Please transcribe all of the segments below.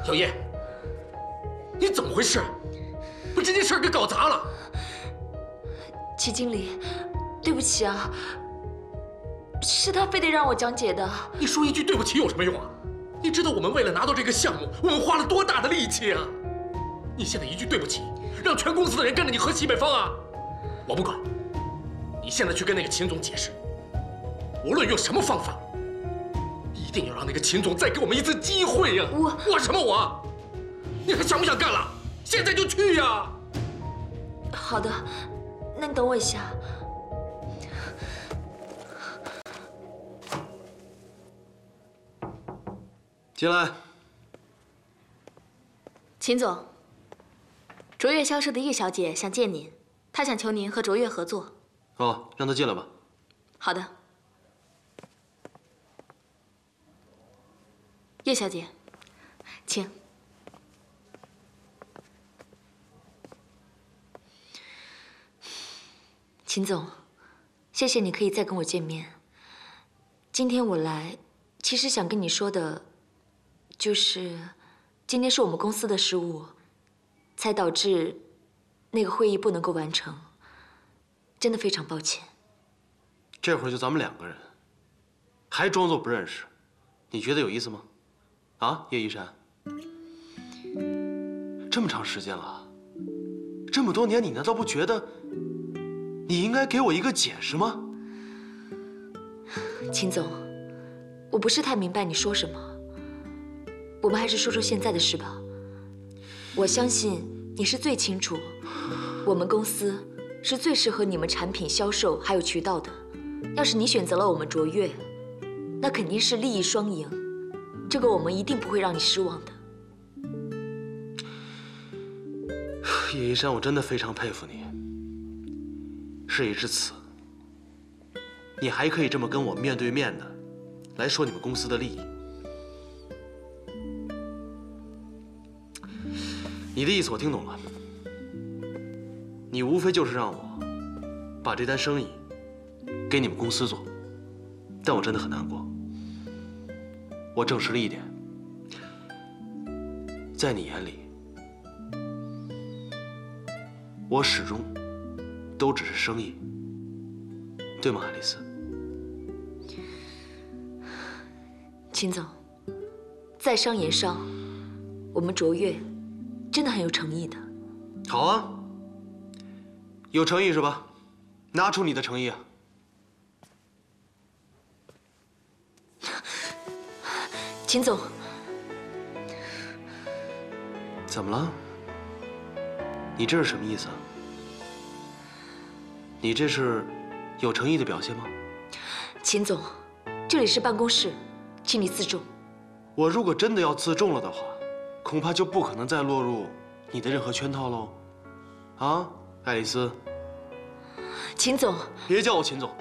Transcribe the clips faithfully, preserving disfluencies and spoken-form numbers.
小叶，你怎么回事？把这件事给搞砸了！ 齐经理，对不起啊，是他非得让我讲解的。 你说一句对不起有什么用啊？你知道我们为了拿到这个项目，我们花了多大的力气啊！你现在一句对不起，让全公司的人跟着你喝西北风啊！我不管，你现在去跟那个秦总解释，无论用什么方法，一定要让那个秦总再给我们一次机会呀！ 我我什么我？你还想不想干了？现在就去呀！ 好的，那你等我一下。 进来。 秦总，卓越销售的叶小姐想见您，她想求您和卓越合作。 哦，让她进来吧。 好的。叶小姐，请。秦总，谢谢你可以再跟我见面。今天我来，其实想跟你说的，就是今天是我们公司的失误，才导致那个会议不能够完成。真的非常抱歉。 这会儿就咱们两个人，还装作不认识，你觉得有意思吗？啊，叶一山，这么长时间了，这么多年，你难道不觉得你应该给我一个解释吗？ 秦总，我不是太明白你说什么，我们还是说说现在的事吧。我相信你是最清楚，我们公司是最适合你们产品销售还有渠道的。要是你选择了我们卓越，那肯定是利益双赢，这个我们一定不会让你失望的。 叶一山，我真的非常佩服你。事已至此，你还可以这么跟我面对面的来说你们公司的利益。你的意思我听懂了，你无非就是让我把这单生意给你们公司做，但我真的很难过。我证实了一点，在你眼里，我始终都只是生意，对吗，爱丽丝？ 秦总，在商言商，我们卓越真的很有诚意的。 好啊，有诚意是吧？拿出你的诚意啊！ 秦总， 怎么了？你这是什么意思啊？你这是有诚意的表现吗？ 秦总，这里是办公室，请你自重。 我如果真的要自重了的话，恐怕就不可能再落入你的任何圈套喽。啊，爱丽丝。 秦总， 别叫我秦总。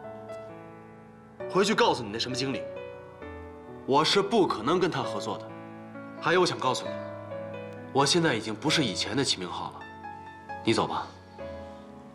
回去告诉你那什么经理，我是不可能跟他合作的。还有，我想告诉你，我现在已经不是以前的齐明浩了。你走吧。